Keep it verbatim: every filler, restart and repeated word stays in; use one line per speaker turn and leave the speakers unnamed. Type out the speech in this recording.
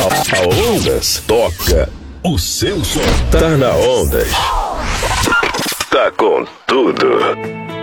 A Ondas toca o seu som. Tá na Ondas. Tá com tudo.